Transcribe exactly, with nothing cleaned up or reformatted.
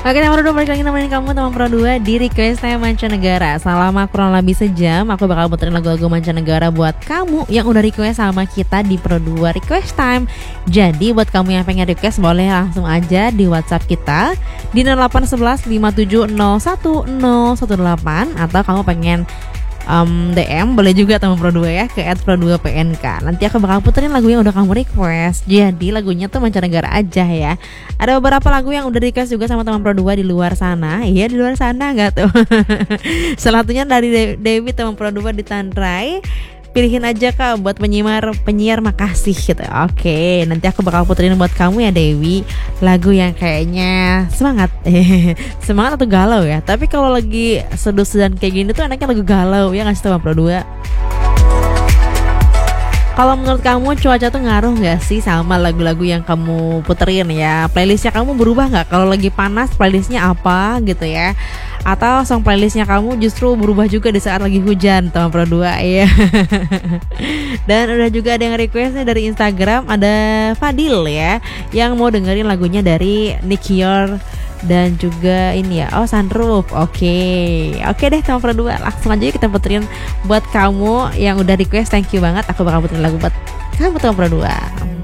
Oke, teman Pro dua, balik lagi nemenin kamu teman Pro dua di Request Time Mancanegara. Selama kurang lebih sejam aku bakal puterin lagu-lagu mancanegara buat kamu yang udah request sama kita di Pro dua Request Time. Jadi buat kamu yang pengen request boleh langsung aja di WhatsApp kita di nol delapan satu satu lima tujuh nol satu nol satu delapan, atau kamu pengen Um, D M boleh juga teman Pro dua ya ke et pro dua p n k. Nanti aku bakal puterin lagu yang udah kamu request. Jadi lagunya tuh mancanegara aja ya. Ada beberapa lagu yang udah request juga sama teman Pro dua di luar sana. Iya, di luar sana enggak tuh. Salah satunya dari De- Dewi teman Pro dua di Tantrai. Pilihin aja Kak buat penyiar penyiar makasih gitu. Oke, nanti aku bakal puterin buat kamu ya Dewi, lagu yang kayaknya semangat. Semangat atau galau ya. Tapi kalau lagi sedus dan kayak gini tuh enaknya lagu galau ya, ngasih teman Pro dua. Kalau menurut kamu cuaca tuh ngaruh gak sih sama lagu-lagu yang kamu puterin ya? Playlistnya kamu berubah gak? Kalau lagi panas playlistnya apa gitu ya? Atau song playlistnya kamu justru berubah juga di saat lagi hujan teman Pro dua ya? Dan udah juga ada yang requestnya dari Instagram, ada Fadil ya, yang mau dengerin lagunya dari Nick Yor dan juga ini ya, oh Sunroof. Oke, oke deh teman Pro dua, langsung aja kita puterin buat kamu yang udah request. Thank you banget, aku bakal puterin lagu buat kamu teman Pro dua.